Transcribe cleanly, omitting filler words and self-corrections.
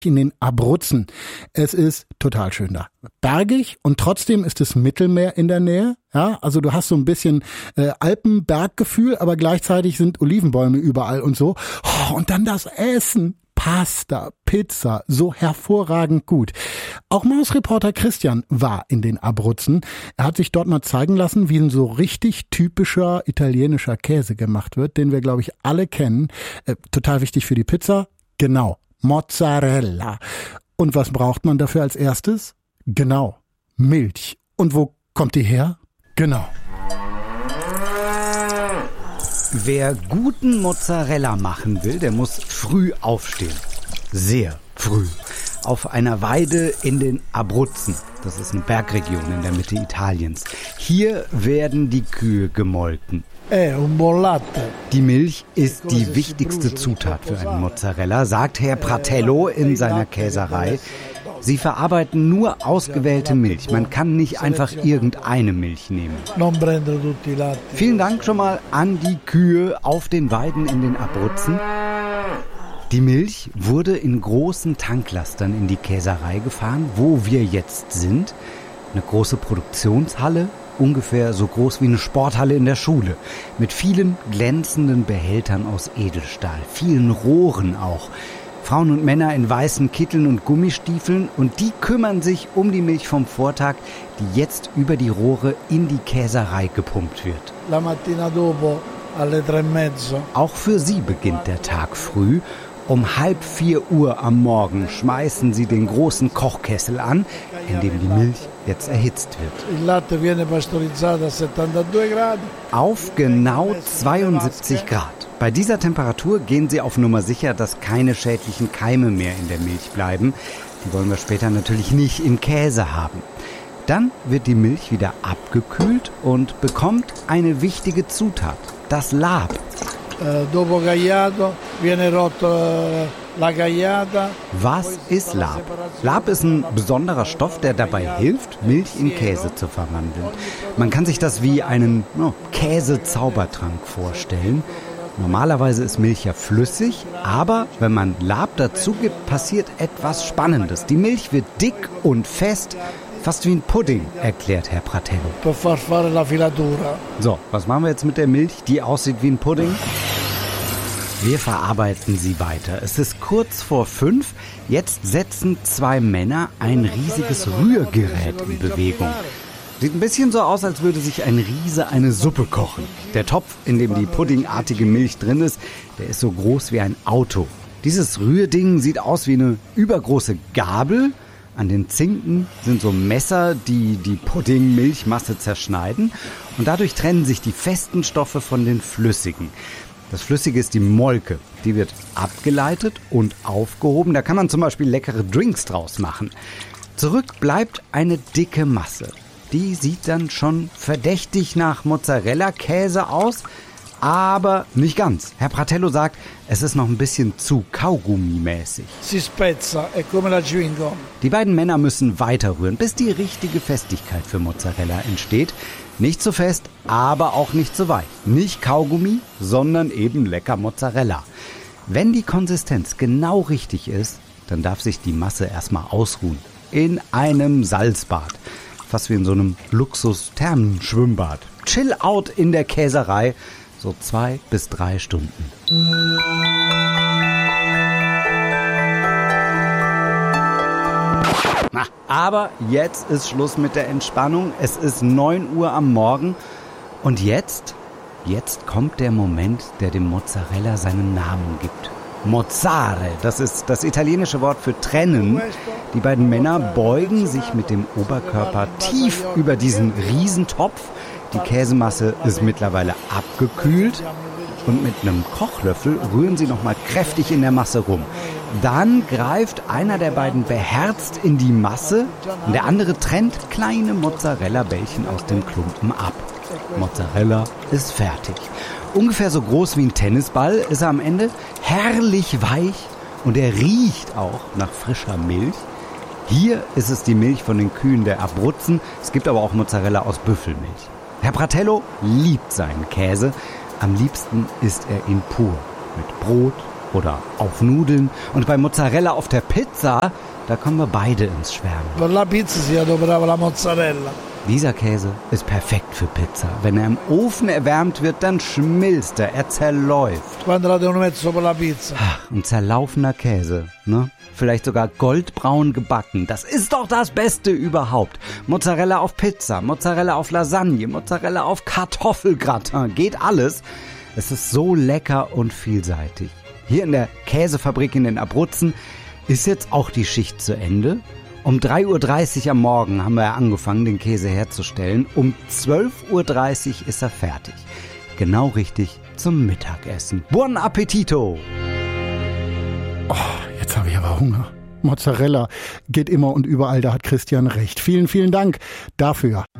in den Abruzzen. Es ist total schön da. Bergig und trotzdem ist das Mittelmeer in der Nähe. Ja, also du hast so ein bisschen Alpenberggefühl, aber gleichzeitig sind Olivenbäume überall und so. Oh, und dann das Essen. Pasta, Pizza, so hervorragend gut. Auch Mausreporter Christian war in den Abruzzen. Er hat sich dort mal zeigen lassen, wie ein so richtig typischer italienischer Käse gemacht wird, den wir, glaube ich, alle kennen. Total wichtig für die Pizza. Genau, Mozzarella. Und was braucht man dafür als erstes? Genau, Milch. Und wo kommt die her? Genau. Wer guten Mozzarella machen will, der muss früh aufstehen. Sehr früh. Auf einer Weide in den Abruzzen. Das ist eine Bergregion in der Mitte Italiens. Hier werden die Kühe gemolken. Die Milch ist die wichtigste Zutat für einen Mozzarella, sagt Herr Pratello in seiner Käserei. Sie verarbeiten nur ausgewählte Milch. Man kann nicht einfach irgendeine Milch nehmen. Vielen Dank schon mal an die Kühe auf den Weiden in den Abruzzen. Die Milch wurde in großen Tanklastern in die Käserei gefahren, wo wir jetzt sind. Eine große Produktionshalle, ungefähr so groß wie eine Sporthalle in der Schule. Mit vielen glänzenden Behältern aus Edelstahl, vielen Rohren auch. Frauen und Männer in weißen Kitteln und Gummistiefeln und die kümmern sich um die Milch vom Vortag, die jetzt über die Rohre in die Käserei gepumpt wird. Auch für sie beginnt der Tag früh. Um 3:30 am Morgen schmeißen sie den großen Kochkessel an, in dem die Milch jetzt erhitzt wird. Auf genau 72 Grad. Bei dieser Temperatur gehen sie auf Nummer sicher, dass keine schädlichen Keime mehr in der Milch bleiben. Die wollen wir später natürlich nicht im Käse haben. Dann wird die Milch wieder abgekühlt und bekommt eine wichtige Zutat, das Lab. Was ist Lab? Lab ist ein besonderer Stoff, der dabei hilft, Milch in Käse zu verwandeln. Man kann sich das wie einen Käsezaubertrank vorstellen. Normalerweise ist Milch ja flüssig, aber wenn man Lab dazu gibt, passiert etwas Spannendes. Die Milch wird dick und fest, fast wie ein Pudding, erklärt Herr Pratello. So, was machen wir jetzt mit der Milch, die aussieht wie ein Pudding? Wir verarbeiten sie weiter. Es ist kurz vor 5. Jetzt setzen 2 Männer ein riesiges Rührgerät in Bewegung. Sieht ein bisschen so aus, als würde sich ein Riese eine Suppe kochen. Der Topf, in dem die puddingartige Milch drin ist, der ist so groß wie ein Auto. Dieses Rührding sieht aus wie eine übergroße Gabel. An den Zinken sind so Messer, die die Pudding-Milchmasse zerschneiden. Und dadurch trennen sich die festen Stoffe von den flüssigen. Das Flüssige ist die Molke. Die wird abgeleitet und aufgehoben. Da kann man zum Beispiel leckere Drinks draus machen. Zurück bleibt eine dicke Masse. Die sieht dann schon verdächtig nach Mozzarella-Käse aus, aber nicht ganz. Herr Pratello sagt, es ist noch ein bisschen zu Kaugummi-mäßig. Die beiden Männer müssen weiterrühren, bis die richtige Festigkeit für Mozzarella entsteht. Nicht zu fest, aber auch nicht zu weich. Nicht Kaugummi, sondern eben lecker Mozzarella. Wenn die Konsistenz genau richtig ist, dann darf sich die Masse erstmal ausruhen. In einem Salzbad. Fast wie in so einem Luxus-Thermenschwimmbad. Chill out in der Käserei. So 2 bis 3 Stunden. Na, aber jetzt ist Schluss mit der Entspannung. Es ist 9 Uhr am Morgen. Und jetzt kommt der Moment, der dem Mozzarella seinen Namen gibt. Mozzare, das ist das italienische Wort für trennen. Die beiden Männer beugen sich mit dem Oberkörper tief über diesen Riesentopf. Die Käsemasse ist mittlerweile abgekühlt und mit einem Kochlöffel rühren sie nochmal kräftig in der Masse rum. Dann greift einer der beiden beherzt in die Masse und der andere trennt kleine Mozzarella-Bällchen aus dem Klumpen ab. Mozzarella ist fertig. Ungefähr so groß wie ein Tennisball ist er am Ende, herrlich weich und er riecht auch nach frischer Milch. Hier ist es die Milch von den Kühen der Abruzzen, es gibt aber auch Mozzarella aus Büffelmilch. Herr Pratello liebt seinen Käse, am liebsten isst er ihn pur, mit Brot oder auf Nudeln. Und bei Mozzarella auf der Pizza, da kommen wir beide ins Schwärmen. Per la pizza si adoperava la mozzarella. Dieser Käse ist perfekt für Pizza. Wenn er im Ofen erwärmt wird, dann schmilzt er zerläuft. Quando la devono mettere sopra la pizza. Ach, ein zerlaufener Käse, ne? Vielleicht sogar goldbraun gebacken. Das ist doch das Beste überhaupt. Mozzarella auf Pizza, Mozzarella auf Lasagne, Mozzarella auf Kartoffelgratin. Geht alles. Es ist so lecker und vielseitig. Hier in der Käsefabrik in den Abruzzen ist jetzt auch die Schicht zu Ende. Um 3:30 Uhr am Morgen haben wir angefangen, den Käse herzustellen. Um 12:30 Uhr ist er fertig. Genau richtig zum Mittagessen. Buon appetito! Oh, jetzt habe ich aber Hunger. Mozzarella geht immer und überall, da hat Christian recht. Vielen, vielen Dank dafür.